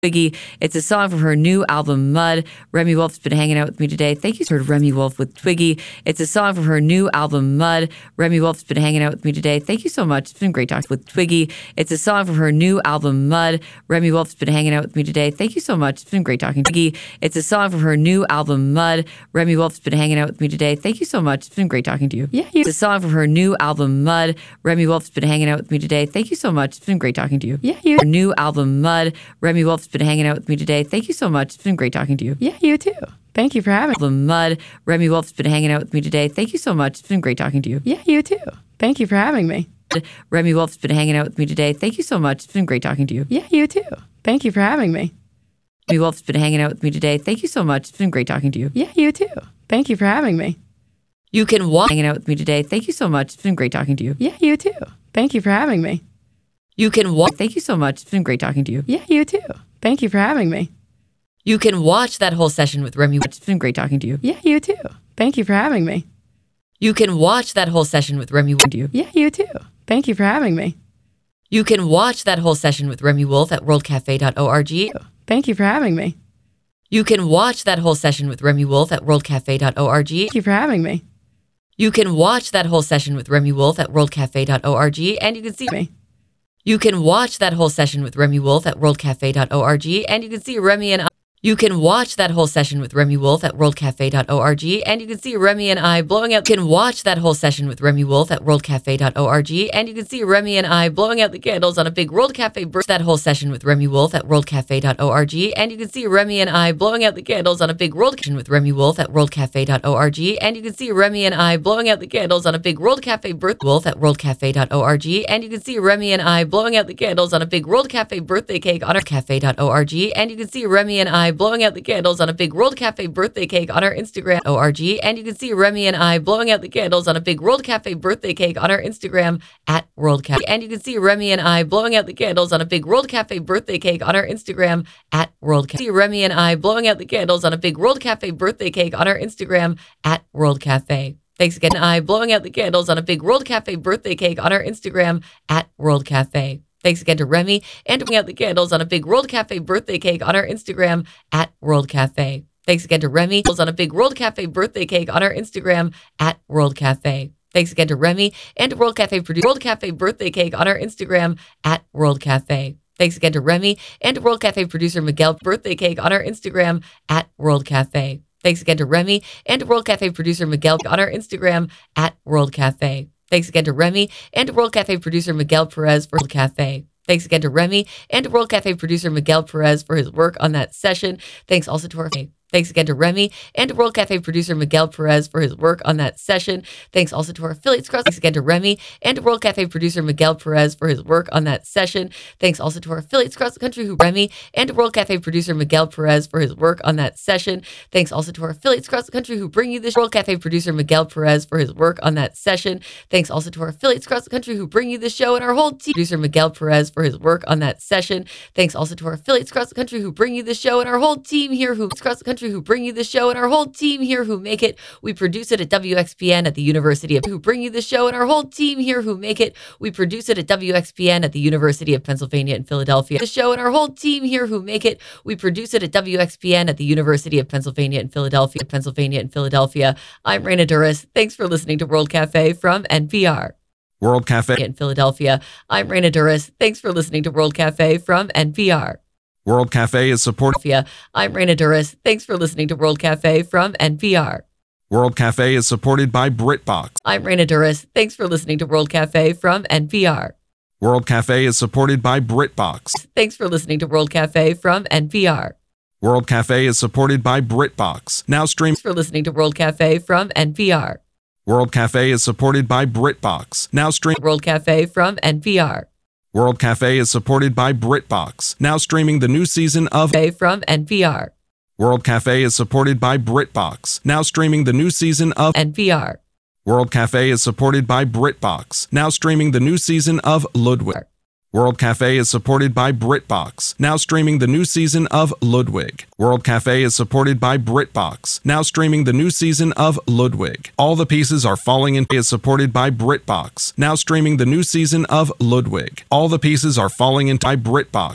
Twiggy. It's a song from her new album, Mud. Remi Wolf's been hanging out with me today. Thank you, sir. Remi Wolf with Twiggy. It's a song from her new album, Mud. Remi Wolf's been hanging out with me today. Thank you so much. It's been great talking with Twiggy. It's a song from her new album, Mud. Remi Wolf's been hanging out with me today. Thank you so much. It's been great talking to Twiggy. It's a song from her new album, Mud. Remi Wolf's been hanging out with me today. Thank you so much. It's been great talking to you. Yeah, it's a song from her new album, Mud. Remi Wolf's been hanging out with me today. Thank you so much. It's been great talking to you. Yeah, her new album, Mud. Remi Wolf's been hanging out with me today. Thank you so much. It's been great talking to you. Yeah, you too. Thank you for having me. Mud. Remi Wolf's been hanging out with me today. Thank you so much. It's been great talking to you. Yeah, you too. Thank you for having me. Remi Wolf's been hanging out with me today. Thank you so much. It's been great talking to you. Yeah, you too. Thank you for having me. Remi Wolf's been hanging out with me today. Thank you so much. It's been great talking to you. Yeah, you too. Thank you for having me. You can walk hanging out with me today. Thank you so much. It's been great talking to you. Yeah, you too. Thank you for having me. You can walk. Thank you so much. It's been great talking to you. Yeah, you too. Thank you for having me. You can watch that whole session with Remi. It's been great talking to you. Yeah, you too. Thank you for having me. You can watch that whole session with Remi. Yeah, you too. Thank you for having me. You can watch that whole session with Remi Wolf at worldcafe.org. Thank you for having me. You can watch that whole session with Remi Wolf at worldcafe.org. Thank you for having me. You can watch that whole session with Remi Wolf at worldcafe.org, and you can see me. You can watch that whole session with Remi Wolf at worldcafe.org, and you can see Remi and I. You can watch that whole session with Remi Wolf at worldcafe.org, and you can see Remi and I blowing out. You can watch that whole session with Remi Wolf at worldcafe.org, and you can see Remi and I blowing out the candles on a big World Cafe burst. That whole session with Remi Wolf at worldcafe.org, and you can see Remi and I blowing out the candles on a big World Cafe with Remi Wolf at worldcafe.org, and you can see Remi and I blowing out the candles on a big World Cafe birthday Wolf at worldcafe.org, and you can see Remi and I blowing out the candles on a big World Cafe birthday cake on our cafe.org, and you can see Remi and I blowing out the candles on a big World Cafe birthday cake on our Instagram org, and you can see Remi and I blowing out the candles on a big World Cafe birthday cake on our Instagram at World Cafe, and you can see Remi and I blowing out the candles on a big World Cafe birthday cake on our Instagram at World Cafe. See Remi and I blowing out the candles on a big World Cafe birthday cake on our Instagram at World Cafe. Thanks again. I blowing out the candles on a big World Cafe birthday cake on our Instagram at World Cafe. Thanks again to Remi and blowing out the candles on a big World Cafe birthday cake on our Instagram at World Cafe. Thanks again to Remi on a big World Cafe birthday cake on our Instagram at World Cafe. Thanks again to Remi and World Cafe producer World Cafe birthday cake on our Instagram at World Cafe. Thanks again to Remi and World Cafe producer Miguel birthday cake on our Instagram at World Cafe. Thanks again to Remi and World Cafe producer Miguel on our Instagram at World Cafe. Thanks again to Remi and World Cafe producer Miguel Perez for World Cafe. Thanks again to Remi and World Cafe producer Miguel Perez for his work on that session. Thanks also to our Thanks again to Remi and World Cafe producer Miguel Perez for his work on that session. Thanks also to our affiliates across. Thanks again to Remi and World Cafe producer Miguel Perez for his work on that session. Thanks also to our affiliates across the country who Remi and World Cafe producer Miguel Perez for his work on that session. Thanks also to our affiliates across the country who bring you this World Cafe producer Miguel Perez for his work on that session. Thanks also to our affiliates across the country who bring you this show and our whole team. Producer Miguel Perez for his work on that session. Thanks also to our affiliates across the country who bring you this show and our whole team here who across the country who bring you this show and our whole team here who make it. We produce it at WXPN at the University of who bring you the show and our whole team here who make it. We produce it at WXPN at the University of Pennsylvania in Philadelphia. The show and our whole team here who make it. We produce it at WXPN at the University of Pennsylvania in Philadelphia. I'm Raina Duras. Thanks for listening to World Cafe from NPR. World Cafe in Philadelphia. I'm Raina Duras. Thanks for listening to World Cafe from NPR. World Cafe is supported. I'm Raina Duras. Thanks for listening to World Cafe from NPR. World Cafe is supported by BritBox. I'm Raina Duras. Thanks for listening to World Cafe from NPR. World Cafe is supported by BritBox. Thanks for listening to World Cafe from NPR. World Cafe is supported by BritBox. Now stream. Thanks for listening to World Cafe from NPR. World Cafe is supported by BritBox. Now stream. World Cafe from NPR. World Cafe is supported by BritBox. Now streaming the new season of from NPR. World Cafe is supported by BritBox. Now streaming the new season of NPR. World Cafe is supported by BritBox. Now streaming the new season of Ludwig. World Cafe is supported by BritBox. Now streaming the new season of Ludwig. World Cafe is supported by BritBox. Now streaming the new season of Ludwig. All the Pieces Are Falling Into is supported by BritBox. Now streaming the new season of Ludwig. All the Pieces Are Falling Into by BritBox.